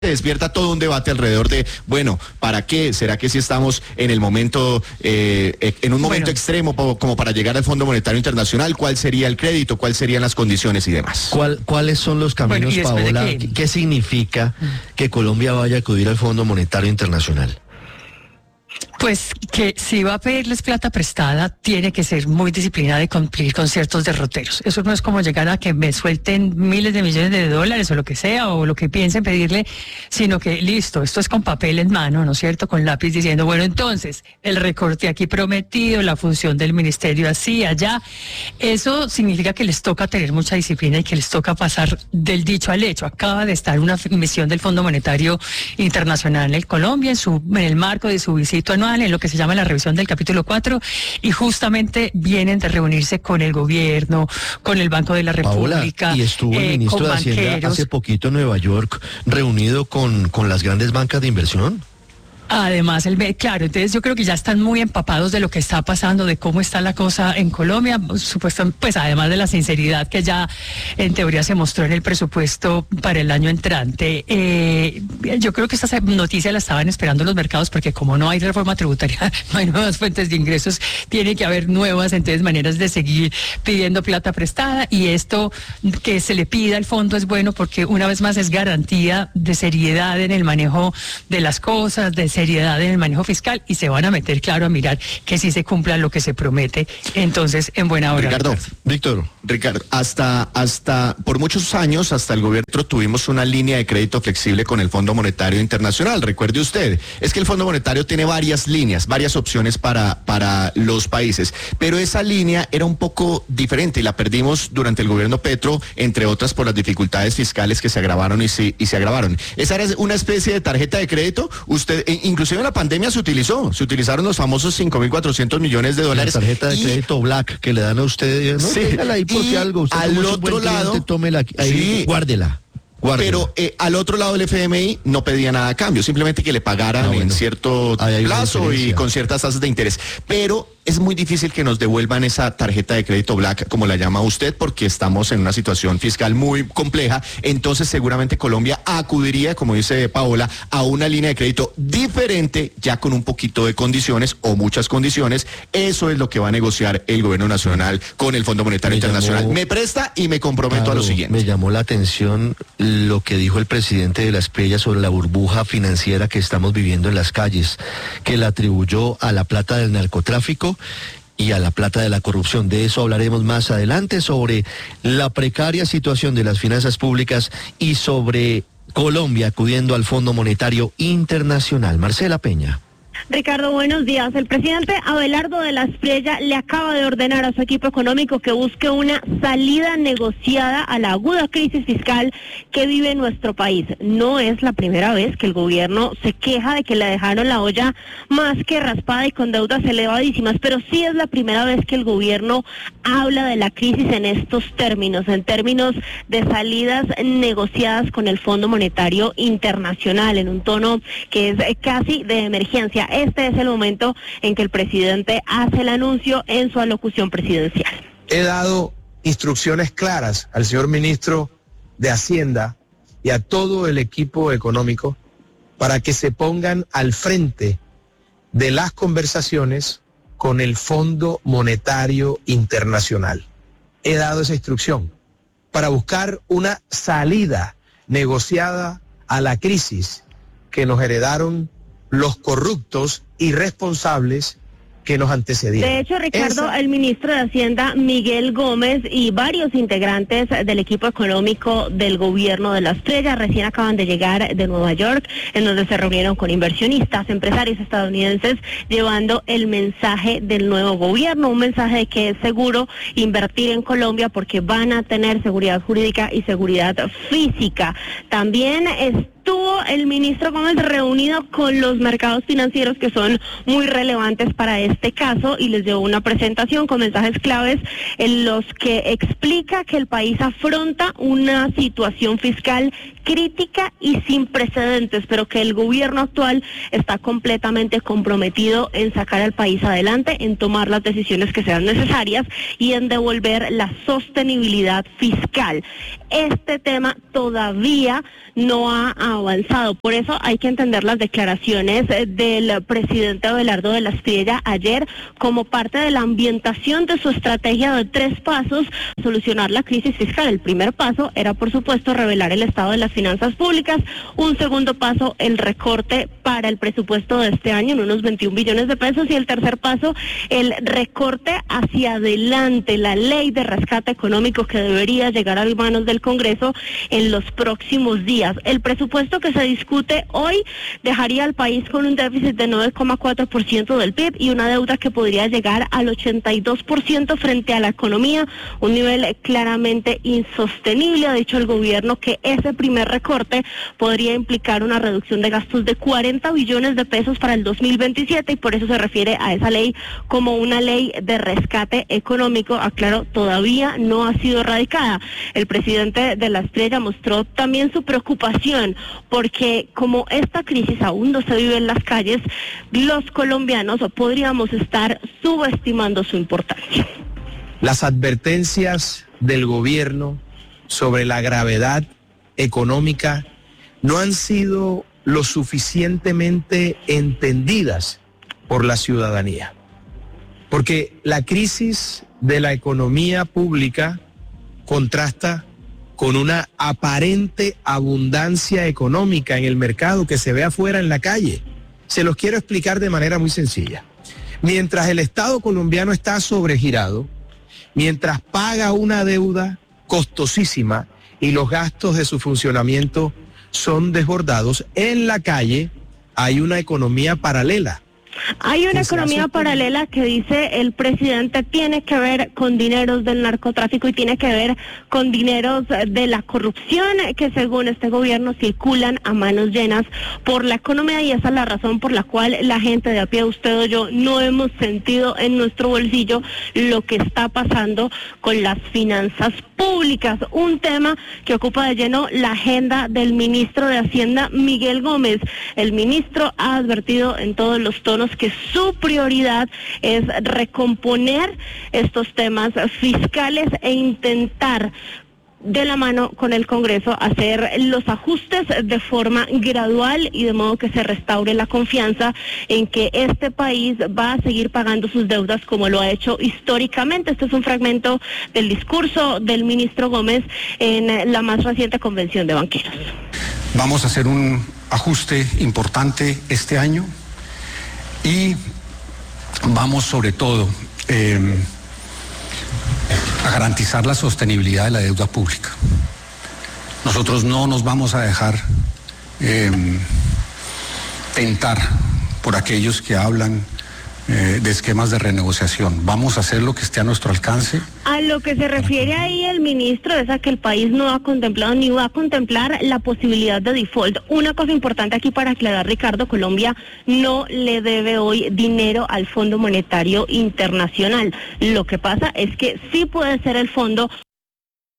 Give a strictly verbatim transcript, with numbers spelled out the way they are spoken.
despierta todo un debate alrededor de, bueno, ¿para qué? ¿Será que si estamos en el momento, eh, en un momento bueno. extremo como para llegar al Fondo Monetario Internacional? ¿Cuál sería el crédito? ¿Cuáles serían las condiciones y demás? ¿Cuál, ¿Cuáles son los caminos, bueno, Paola? De que... ¿Qué significa que Colombia vaya a acudir al Fondo Monetario Internacional? Pues que si va a pedirles plata prestada, tiene que ser muy disciplinada y cumplir con ciertos derroteros. Eso no es como llegar a que me suelten miles de millones de dólares o lo que sea, o lo que piensen pedirle, sino que listo, esto es con papel en mano, ¿no es cierto? Con lápiz diciendo, bueno, entonces, el recorte aquí prometido, la función del ministerio así, allá. Eso significa que les toca tener mucha disciplina y que les toca pasar del dicho al hecho. Acaba de estar una misión del Fondo Monetario Internacional en Colombia, en, su, en el marco de su visita anual, en lo que se llama la revisión del capítulo cuatro, y justamente vienen de reunirse con el gobierno, con el Banco de la República. Paola, y estuvo el eh, ministro de Hacienda banqueros. hace poquito en Nueva York reunido con, con las grandes bancas de inversión. Además, el claro, entonces yo creo que ya están muy empapados de lo que está pasando, de cómo está la cosa en Colombia, supuestamente, pues además de la sinceridad que ya en teoría se mostró en el presupuesto para el año entrante. Eh, yo creo que esta noticia la estaban esperando los mercados, porque como no hay reforma tributaria, no hay nuevas fuentes de ingresos, tiene que haber nuevas, entonces, maneras de seguir pidiendo plata prestada, y esto que se le pida al fondo es bueno porque una vez más es garantía de seriedad en el manejo de las cosas, de seriedad en el manejo fiscal, y se van a meter, claro, a mirar que sí se cumpla lo que se promete, entonces en buena hora. Ricardo, Víctor, Ricardo, hasta, hasta, por muchos años, hasta el gobierno tuvimos una línea de crédito flexible con el Fondo Monetario Internacional, recuerde usted, es que el Fondo Monetario tiene varias líneas, varias opciones para, para los países, pero esa línea era un poco diferente y la perdimos durante el gobierno Petro, entre otras por las dificultades fiscales que se agravaron y se, y se agravaron. Esa era una especie de tarjeta de crédito, usted, inclusive en la pandemia se utilizó, se utilizaron los famosos cinco mil cuatrocientos millones de dólares. La tarjeta de y, crédito Black que le dan a usted, ¿no? Sí, ahí por si algo, usted al otro lado, cliente, tómela, ahí, sí, guárdela. Guárdela. Pero eh, al otro lado del F M I no pedía nada a cambio, simplemente que le pagaran ah, bueno. en cierto plazo y con ciertas tasas de interés. Pero es muy difícil que nos devuelvan esa tarjeta de crédito Black, como la llama usted, porque estamos en una situación fiscal muy compleja. Entonces seguramente Colombia acudiría, como dice Paola, a una línea de crédito diferente, ya con un poquito de condiciones o muchas condiciones. Eso es lo que va a negociar el gobierno nacional con el Fondo Monetario me Internacional. Llamó, me presta y me comprometo claro, a lo siguiente. Me llamó la atención lo que dijo el presidente de la Espriella sobre la burbuja financiera que estamos viviendo en las calles, que la atribuyó a la plata del narcotráfico y a la plata de la corrupción. De eso hablaremos más adelante, sobre la precaria situación de las finanzas públicas y sobre Colombia acudiendo al Fondo Monetario Internacional. Marcela Peña. Ricardo, buenos días. El presidente Abelardo de la Espriella le acaba de ordenar a su equipo económico que busque una salida negociada a la aguda crisis fiscal que vive nuestro país. No es la primera vez que el gobierno se queja de que le dejaron la olla más que raspada y con deudas elevadísimas, pero sí es la primera vez que el gobierno habla de la crisis en estos términos, en términos de salidas negociadas con el Fondo Monetario Internacional, en un tono que es casi de emergencia. Este es el momento en que el presidente hace el anuncio en su alocución presidencial. He dado instrucciones claras al señor ministro de Hacienda y a todo el equipo económico para que se pongan al frente de las conversaciones con el Fondo Monetario Internacional. He dado esa instrucción para buscar una salida negociada a la crisis que nos heredaron los corruptos irresponsables que nos antecedieron. De hecho, Ricardo, Esa... el ministro de Hacienda, Miguel Gómez, y varios integrantes del equipo económico del gobierno de la Espriella recién acaban de llegar de Nueva York, en donde se reunieron con inversionistas, empresarios estadounidenses, llevando el mensaje del nuevo gobierno, un mensaje de que es seguro invertir en Colombia porque van a tener seguridad jurídica y seguridad física. También es Estuvo el ministro Gómez reunido con los mercados financieros que son muy relevantes para este caso y les dio una presentación con mensajes claves en los que explica que el país afronta una situación fiscal crítica y sin precedentes, pero que el gobierno actual está completamente comprometido en sacar al país adelante, en tomar las decisiones que sean necesarias y en devolver la sostenibilidad fiscal. Este tema todavía no ha avanzado, por eso hay que entender las declaraciones del presidente Abelardo de la Espriella ayer como parte de la ambientación de su estrategia de tres pasos a solucionar la crisis fiscal. El primer paso era, por supuesto, revelar el estado de las finanzas públicas. Un segundo paso, el recorte para el presupuesto de este año en unos veintiún billones de pesos. Y el tercer paso, el recorte hacia adelante, la ley de rescate económico que debería llegar a manos del Congreso en los próximos días. El presupuesto que se discute hoy dejaría al país con un déficit de nueve coma cuatro por ciento del P I B y una deuda que podría llegar al ochenta y dos por ciento frente a la economía, un nivel claramente insostenible. Ha dicho el gobierno que ese primer recorte podría implicar una reducción de gastos de cuarenta billones de pesos para el dos mil veintisiete y por eso se refiere a esa ley como una ley de rescate económico. Aclaro, todavía no ha sido radicada. El presidente de la Espriella mostró también su preocupación porque como esta crisis aún no se vive en las calles, los colombianos podríamos estar subestimando su importancia. Las advertencias del gobierno sobre la gravedad económica no han sido lo suficientemente entendidas por la ciudadanía, porque la crisis de la economía pública contrasta con una aparente abundancia económica en el mercado que se ve afuera en la calle. Se los quiero explicar de manera muy sencilla. Mientras el Estado colombiano está sobregirado, mientras paga una deuda costosísima y los gastos de su funcionamiento son desbordados, en la calle hay una economía paralela. Hay una economía paralela que dice el presidente tiene que ver con dineros del narcotráfico y tiene que ver con dineros de la corrupción que según este gobierno circulan a manos llenas por la economía y esa es la razón por la cual la gente de a pie, usted o yo, no hemos sentido en nuestro bolsillo lo que está pasando con las finanzas públicas, un tema que ocupa de lleno la agenda del ministro de Hacienda, Miguel Gómez. El ministro ha advertido en todos los tonos que su prioridad es recomponer estos temas fiscales e intentar de la mano con el Congreso hacer los ajustes de forma gradual y de modo que se restaure la confianza en que este país va a seguir pagando sus deudas como lo ha hecho históricamente. Este es un fragmento del discurso del ministro Gómez en la más reciente convención de banqueros. Vamos a hacer un ajuste importante este año y vamos sobre todo eh, a garantizar la sostenibilidad de la deuda pública. Nosotros no nos vamos a dejar eh, tentar por aquellos que hablan eh, de esquemas de renegociación. Vamos a hacer lo que esté a nuestro alcance. A lo que se refiere ahí el ministro es a que el país no ha contemplado ni va a contemplar la posibilidad de default. Una cosa importante aquí para aclarar, Ricardo, Colombia no le debe hoy dinero al Fondo Monetario Internacional. Lo que pasa es que sí puede ser el fondo